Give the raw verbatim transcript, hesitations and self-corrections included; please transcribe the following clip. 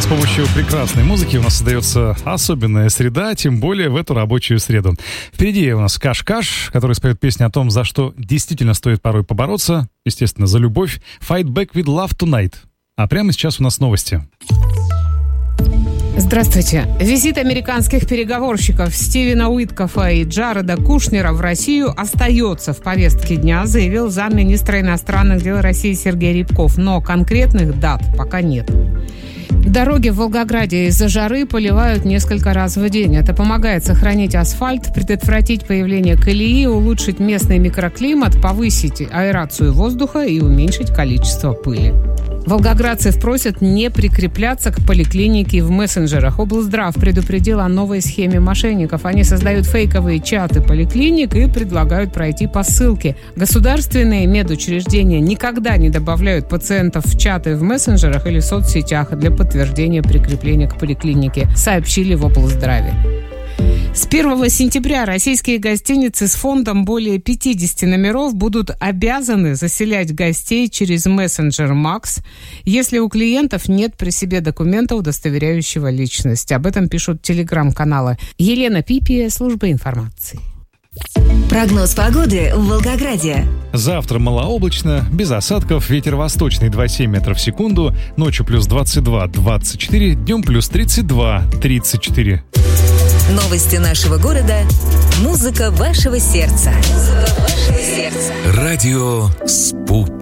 помощью прекрасной музыки у нас создается особенная среда, тем более в эту рабочую среду. Впереди у нас Каш-Каш, который споет песню о том, за что действительно стоит порой побороться, естественно, за любовь. Fight Back With Love Tonight. А прямо сейчас у нас новости. Здравствуйте. Визит американских переговорщиков Стивена Уиткофа и Джареда Кушнера в Россию остается в повестке дня, заявил замминистра иностранных дел России Сергей Рябков. Но конкретных дат пока нет. Дороги в Волгограде из-за жары поливают несколько раз в день. Это помогает сохранить асфальт, предотвратить появление колеи, улучшить местный микроклимат, повысить аэрацию воздуха и уменьшить количество пыли. Волгоградцев просят не прикрепляться к поликлинике в мессенджерах. Облздрав предупредил о новой схеме мошенников. Они создают фейковые чаты поликлиник и предлагают пройти по ссылке. Государственные медучреждения никогда не добавляют пациентов в чаты в мессенджерах или соцсетях для подтверждения прикрепления к поликлинике, сообщили в облздраве. С первого сентября российские гостиницы с фондом более пятьдесят номеров будут обязаны заселять гостей через мессенджер Макс, если у клиентов нет при себе документа, удостоверяющего личность. Об этом пишут телеграм-каналы. Елена Пипия, служба информации. Прогноз погоды в Волгограде. Завтра малооблачно, без осадков, ветер восточный два целых семь десятых метров в секунду, ночью плюс двадцать два - двадцать четыре, днем плюс тридцать два - тридцать четыре. Новости нашего города. Музыка вашего сердца. Музыка вашего сердца. Радио «Спутник».